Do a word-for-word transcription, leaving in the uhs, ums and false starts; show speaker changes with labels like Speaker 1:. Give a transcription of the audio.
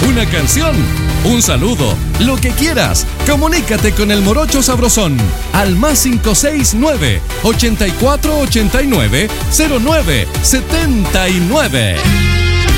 Speaker 1: una canción, un saludo, lo que quieras. Comunícate con el Morocho Sabrosón al más cinco seis nueve, ochenta y cuatro ochenta y nueve, cero nueve setenta y nueve.